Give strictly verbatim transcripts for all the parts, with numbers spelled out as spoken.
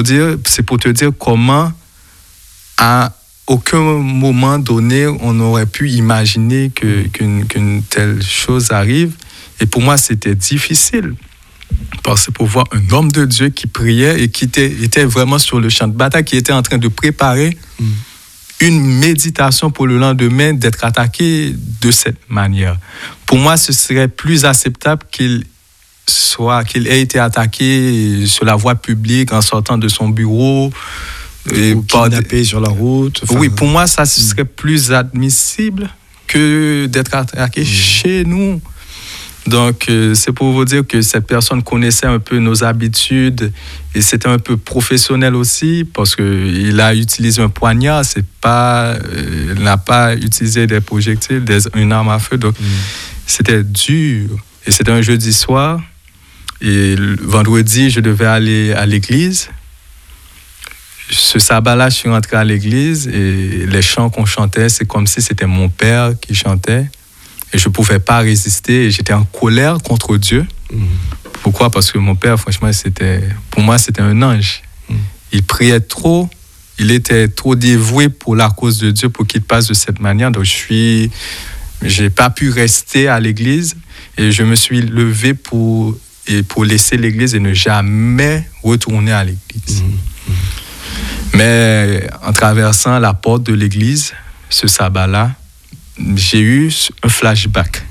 pour dire, c'est pour te dire comment, à aucun moment donné, on aurait pu imaginer que, qu'une, qu'une telle chose arrive. Et pour moi, c'était difficile. Parce que pour voir un homme de Dieu qui priait et qui était, était vraiment sur le champ de bataille, qui était en train de préparer mm. une méditation pour le lendemain, d'être attaqué de cette manière. Pour moi, ce serait plus acceptable qu'il soit, qu'il ait été attaqué sur la voie publique en sortant de son bureau. Et ou kidnappé des... sur la route. Oui, pour moi, ça ce serait mm. plus admissible que d'être attaqué mm. chez nous. Donc, euh, c'est pour vous dire que cette personne connaissait un peu nos habitudes et c'était un peu professionnel aussi parce qu'il a utilisé un poignard, c'est pas, euh, il n'a pas utilisé des projectiles, des, une arme à feu. Donc, mm. c'était dur. Et c'était un jeudi soir. Et le vendredi, je devais aller à l'église. Ce sabbat-là, je suis rentré à l'église et les chants qu'on chantait, c'est comme si c'était mon père qui chantait. Et je ne pouvais pas résister. Et j'étais en colère contre Dieu. Mmh. Pourquoi? Parce que mon père, franchement, c'était, pour moi, c'était un ange. Mmh. Il priait trop. Il était trop dévoué pour la cause de Dieu pour qu'il passe de cette manière. Donc, je suis, j'ai pas pu rester à l'église. Et je me suis levé pour, et pour laisser l'église et ne jamais retourner à l'église. Mmh. Mmh. Mais en traversant la porte de l'église, ce sabbat-là, j'ai eu un flashback.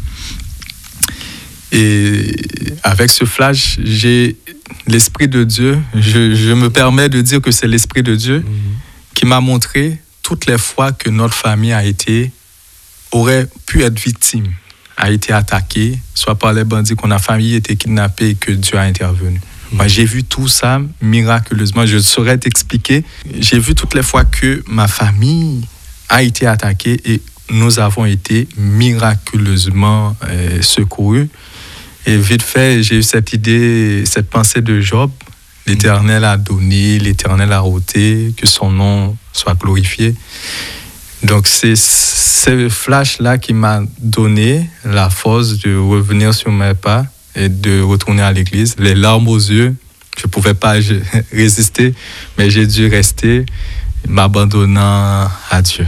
Et avec ce flash, j'ai l'Esprit de Dieu, je, je me permets de dire que c'est l'Esprit de Dieu mm-hmm. qui m'a montré toutes les fois que notre famille a été, aurait pu être victime, a été attaquée, soit par les bandits, qu'on a famille été kidnappée et que Dieu a intervenu. Mm-hmm. Moi, j'ai vu tout ça miraculeusement. Je saurais t'expliquer. J'ai vu toutes les fois que ma famille a été attaquée et nous avons été miraculeusement euh, secourus. Et vite fait, j'ai eu cette idée, cette pensée de Job. L'Éternel a donné, l'Éternel a ôté, que son nom soit glorifié. Donc, c'est ce flash-là qui m'a donné la force de revenir sur mes pas et de retourner à l'église. Les larmes aux yeux, je ne pouvais pas résister, mais j'ai dû rester, m'abandonnant à Dieu.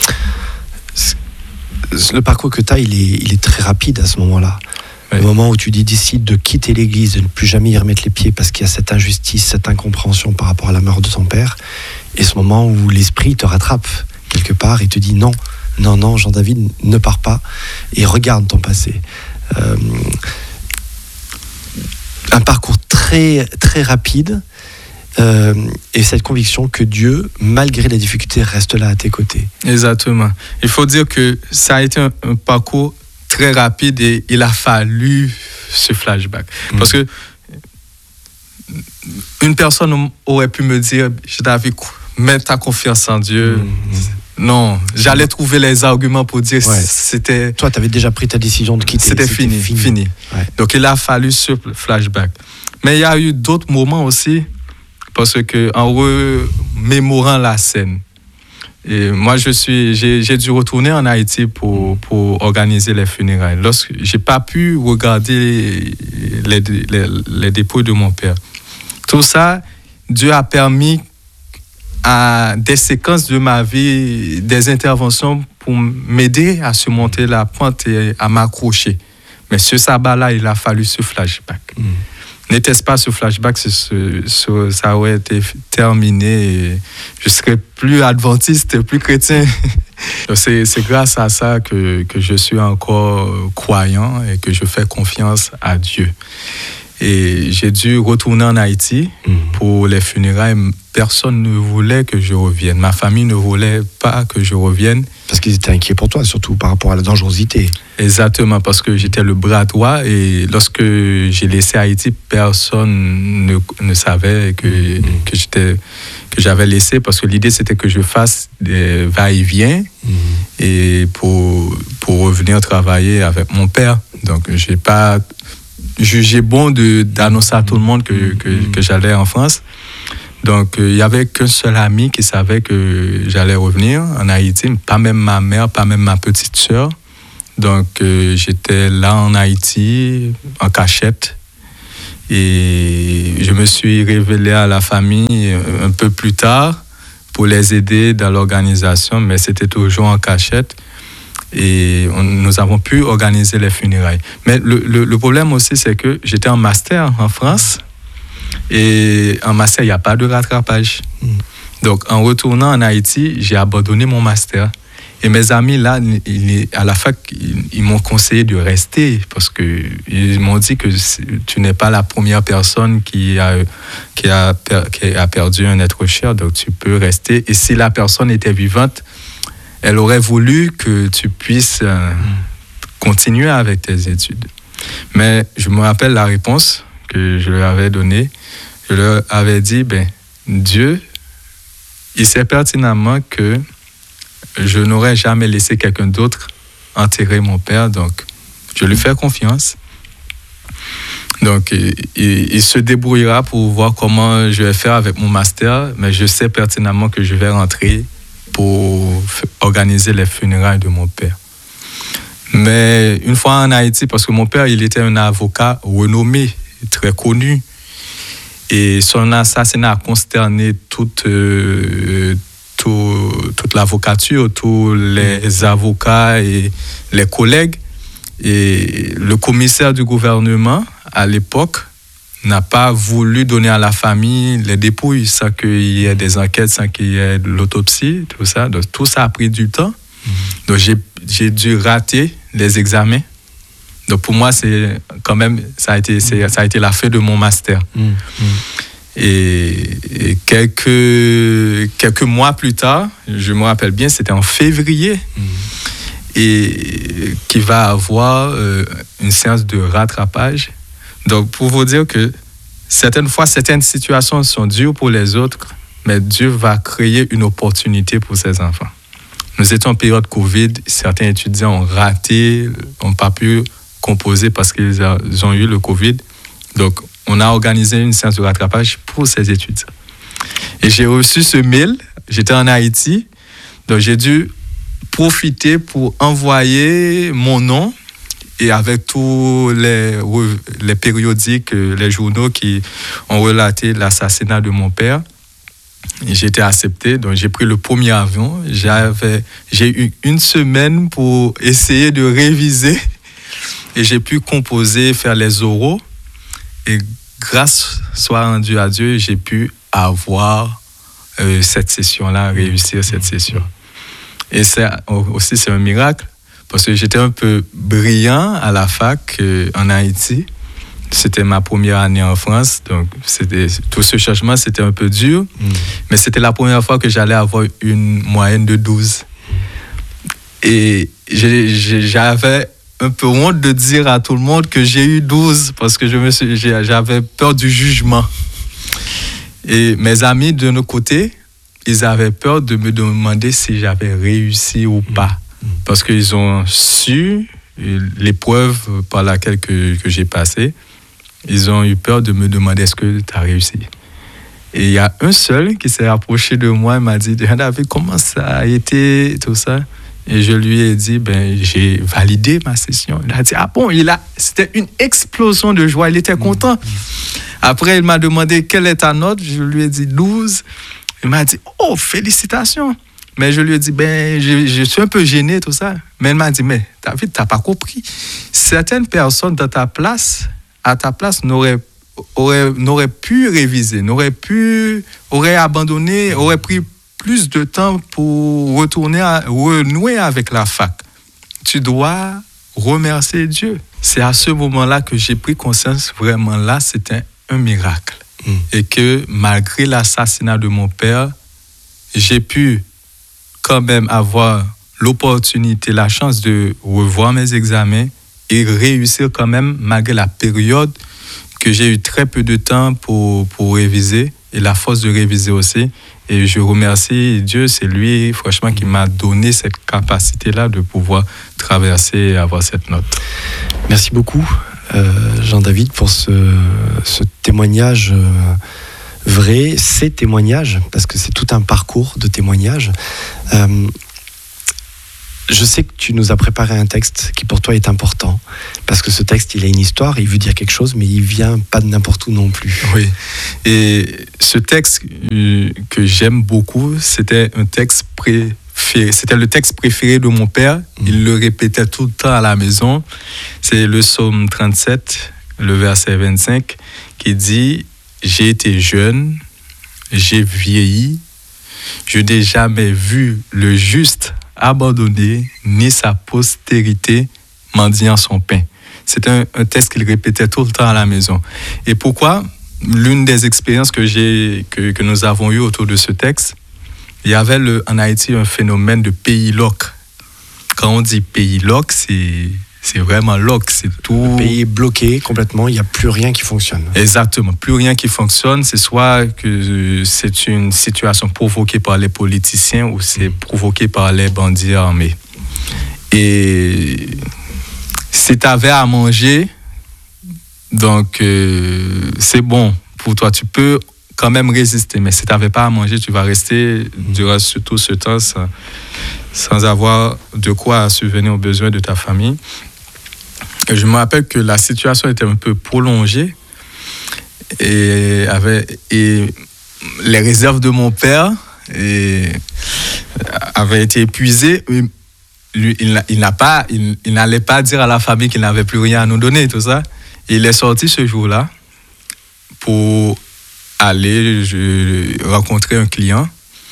Le parcours que tu as, il est, il est très rapide à ce moment-là. Oui. Le moment où tu décides de quitter l'église, de ne plus jamais y remettre les pieds parce qu'il y a cette injustice, cette incompréhension par rapport à la mort de ton père. Et ce moment où l'esprit te rattrape quelque part et te dit non, non, non, Jean-David, ne pars pas et regarde ton passé. Euh, un parcours très, très rapide. Euh, et cette conviction que Dieu, malgré les difficultés, reste là à tes côtés. Exactement. Il faut dire que ça a été un, un parcours très rapide et il a fallu ce flashback. Mmh. Parce que une personne aurait pu me dire, David, mets ta confiance en Dieu. Mmh. Non, j'allais trouver les arguments pour dire ouais. c'était... Toi, tu avais déjà pris ta décision de quitter. C'était, c'était fini. fini. fini. Ouais. Donc, il a fallu ce flashback. Mais il y a eu d'autres moments aussi. Parce que en remémorant la scène, et moi je suis, j'ai, j'ai dû retourner en Haïti pour, pour organiser les funérailles. Lorsque j'ai pas pu regarder les, les, les dépouilles de mon père. Tout ça, Dieu a permis à des séquences de ma vie, des interventions pour m'aider à surmonter la pente et à m'accrocher. Mais ce sabbat-là, il a fallu ce flashback. Mm. N'était-ce pas ce flashback, ce, ce, ce, ça aurait été terminé et je serais plus adventiste, plus chrétien. c'est, c'est grâce à ça que, que je suis encore croyant et que je fais confiance à Dieu. Et j'ai dû retourner en Haïti mmh. pour les funérailles. Personne ne voulait que je revienne. Ma famille ne voulait pas que je revienne. Parce qu'ils étaient inquiets pour toi, surtout par rapport à la dangerosité. Exactement, parce que j'étais le bras droit et lorsque j'ai laissé Haïti, personne ne, ne savait que, mmh. que, j'étais, que j'avais laissé, parce que l'idée c'était que je fasse des va-et-vient mmh. et pour, pour revenir travailler avec mon père. Donc j'ai pas jugé bon de, d'annoncer à tout le monde que, que, mmh. que j'allais en France. Donc, il euh, n'y avait qu'un seul ami qui savait que j'allais revenir en Haïti, pas même ma mère, pas même ma petite sœur. Donc, euh, j'étais là en Haïti, en cachette. Et je me suis révélé à la famille un peu plus tard pour les aider dans l'organisation, mais c'était toujours en cachette. Et on, nous avons pu organiser les funérailles. Mais le, le, le problème aussi, c'est que j'étais en master en France. Et en master, il n'y a pas de rattrapage. Mmh. Donc, en retournant en Haïti, j'ai abandonné mon master. Et mes amis, là, ils, à la fac, ils, ils m'ont conseillé de rester parce qu'ils m'ont dit que tu n'es pas la première personne qui a, qui, a, qui a perdu un être cher, donc tu peux rester. Et si la personne était vivante, elle aurait voulu que tu puisses euh, continuer avec tes études. Mais je me rappelle la réponse que je leur avais donnée. Je leur avais dit, ben, Dieu, il sait pertinemment que je n'aurais jamais laissé quelqu'un d'autre enterrer mon père, donc je lui fais confiance. Donc, il, il, il se débrouillera pour voir comment je vais faire avec mon master, mais je sais pertinemment que je vais rentrer pour f- organiser les funérailles de mon père. Mais une fois en Haïti, parce que mon père, il était un avocat renommé, très connu, et son assassinat a consterné toute... Euh, Tout, toute l'avocature, tous les avocats et les collègues. Et le commissaire du gouvernement, à l'époque, n'a pas voulu donner à la famille les dépouilles sans qu'il y ait des enquêtes, sans qu'il y ait de l'autopsie, tout ça. Donc, tout ça a pris du temps. Mm-hmm. Donc, j'ai, j'ai dû rater les examens. Donc, pour moi, c'est quand même, ça a été, c'est, ça a été la fin de mon master. Mm-hmm. Et, et quelques, quelques mois plus tard, je me rappelle bien, c'était en février, mmh. et qu'il va avoir euh, une séance de rattrapage. Donc, pour vous dire que certaines fois, certaines situations sont dures pour les autres, mais Dieu va créer une opportunité pour ses enfants. Nous étions en période Covid, certains étudiants ont raté, n'ont pas pu composer parce qu'ils ont eu le Covid. Donc, on a organisé une séance de rattrapage pour ces étudiants. Et j'ai reçu ce mail, j'étais en Haïti, donc j'ai dû profiter pour envoyer mon nom et avec tous les, les périodiques, les journaux qui ont relaté l'assassinat de mon père. Et j'ai été accepté, donc j'ai pris le premier avion. J'avais, j'ai eu une semaine pour essayer de réviser et j'ai pu composer, faire les oraux. Et grâce soit rendue à Dieu, j'ai pu avoir euh, cette session-là, réussir cette session. Et c'est, aussi, c'est un miracle, parce que j'étais un peu brillant à la fac euh, en Haïti. C'était ma première année en France, donc c'était, tout ce changement, c'était un peu dur. Mmh. Mais c'était la première fois que j'allais avoir une moyenne de douze. Et j'ai, j'ai, j'avais... un peu honte de dire à tout le monde que j'ai eu douze parce que je me suis, j'avais peur du jugement. Et mes amis de nos côtés, ils avaient peur de me demander si j'avais réussi ou pas. Parce qu'ils ont su l'épreuve par laquelle que, que j'ai passé. Ils ont eu peur de me demander est-ce que tu as réussi. Et il y a un seul qui s'est approché de moi et m'a dit David, comment ça a été, tout ça. Et je lui ai dit, ben, j'ai validé ma session. Il a dit, ah bon, il a, c'était une explosion de joie, il était content. Mmh. Après, il m'a demandé, quelle est ta note? Je lui ai dit douze. Il m'a dit, oh, félicitations. Mais je lui ai dit, ben, je, je suis un peu gêné, tout ça. Mais il m'a dit, mais David, tu n'as pas compris. Certaines personnes dans ta place, à ta place, n'auraient, auraient, n'auraient pu réviser, n'auraient pu, auraient abandonné, auraient pris plus de temps pour retourner à, renouer avec la fac. Tu dois remercier Dieu. C'est à ce moment-là que j'ai pris conscience, vraiment là, c'était un miracle. Mmh. Et que malgré l'assassinat de mon père, j'ai pu quand même avoir l'opportunité, la chance de revoir mes examens et réussir quand même, malgré la période que j'ai eu très peu de temps pour, pour réviser et la force de réviser aussi. Et je remercie Dieu, c'est lui, franchement, qui m'a donné cette capacité-là de pouvoir traverser et avoir cette note. Merci beaucoup, euh, Jean-David, pour ce, ce témoignage euh, vrai, ces témoignages, parce que c'est tout un parcours de témoignages. Euh, Je sais que tu nous as préparé un texte qui pour toi est important, parce que ce texte, il a une histoire, il veut dire quelque chose, mais il vient pas de n'importe où non plus. Oui, et ce texte euh, que j'aime beaucoup, c'était un texte préféré, c'était le texte préféré de mon père, mmh. il le répétait tout le temps à la maison, c'est le psaume trente-sept, le verset vingt-cinq, qui dit « J'ai été jeune, j'ai vieilli, je n'ai jamais vu le juste abandonné, ni sa postérité mendiant son pain. » C'est un, un texte qu'il répétait tout le temps à la maison. Et pourquoi? L'une des expériences que, j'ai, que, que nous avons eues autour de ce texte, il y avait le, en Haïti un phénomène de pays loc. Quand on dit pays loc, c'est, c'est vraiment loc. C'est tout... Le pays est bloqué complètement, il n'y a plus rien qui fonctionne. Exactement, plus rien qui fonctionne. C'est soit que c'est une situation provoquée par les politiciens ou c'est mmh. provoqué par les bandits armés. Et si tu avais à manger, donc euh, c'est bon pour toi, tu peux quand même résister. Mais si tu n'avais pas à manger, tu vas rester mmh. durant tout ce temps sans, sans avoir de quoi subvenir aux besoins de ta famille. Je me rappelle que la situation était un peu prolongée et, avait, et les réserves de mon père et, avaient été épuisées. Lui, il, il, n'a pas, il, il n'allait pas dire à la famille qu'il n'avait plus rien à nous donner, tout ça. Et il est sorti ce jour-là pour aller je, rencontrer un client.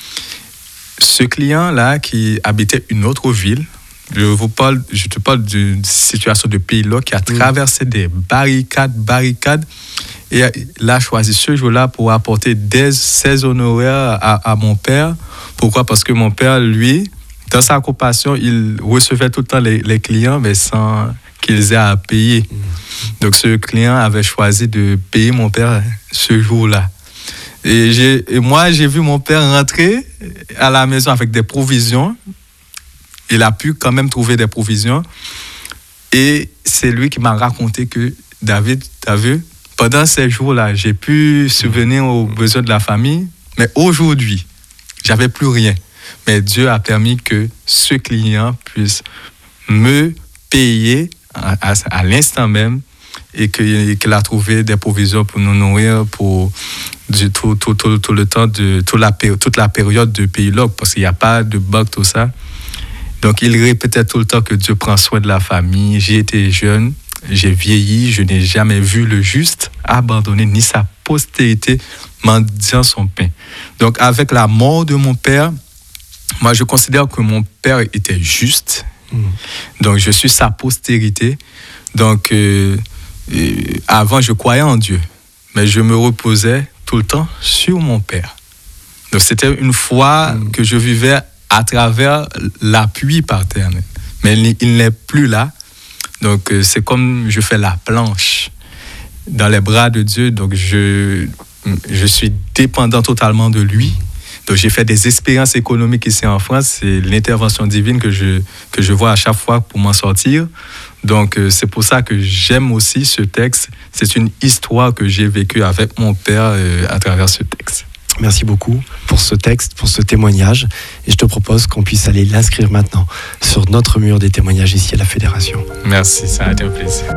Ce client-là qui habitait une autre ville, Je, vous parle, je te parle d'une situation de pays-là qui a traversé mmh. des barricades, barricades, et il a choisi ce jour-là pour apporter des, ses honoraires à, à mon père. Pourquoi? Parce que mon père, lui, dans sa compassion, il recevait tout le temps les, les clients, mais sans qu'ils aient à payer. Mmh. Donc ce client avait choisi de payer mon père ce jour-là. Et, j'ai, et moi, j'ai vu mon père rentrer à la maison avec des provisions. Il a pu quand même trouver des provisions. Et c'est lui qui m'a raconté que, David, tu as vu, pendant ces jours-là, j'ai pu subvenir aux besoins de la famille, mais aujourd'hui, j'avais plus rien. Mais Dieu a permis que ce client puisse me payer à, à, à l'instant même et que, qu'il a trouvé des provisions pour nous nourrir pour du, tout, tout, tout, tout le temps, de, toute, la, toute la période de pays loc, parce qu'il n'y a pas de banque, tout ça. Donc, il répétait tout le temps que Dieu prend soin de la famille. J'ai été jeune, j'ai vieilli, je n'ai jamais vu le juste abandonné, ni sa postérité mendiant son pain. Donc, avec la mort de mon père, moi, je considère que mon père était juste. Mmh. Donc, je suis sa postérité. Donc, euh, euh, avant, je croyais en Dieu, mais je me reposais tout le temps sur mon père. Donc, c'était une foi mmh. que je vivais à travers l'appui paternel. Mais il n'est plus là. Donc, c'est comme je fais la planche dans les bras de Dieu. Donc, je, je suis dépendant totalement de lui. Donc, j'ai fait des expériences économiques ici en France. C'est l'intervention divine que je, que je vois à chaque fois pour m'en sortir. Donc, c'est pour ça que j'aime aussi ce texte. C'est une histoire que j'ai vécue avec mon père euh, à travers ce texte. Merci beaucoup pour ce texte, pour ce témoignage. Et je te propose qu'on puisse aller l'inscrire maintenant sur notre mur des témoignages ici à la Fédération. Merci, ça a été un plaisir.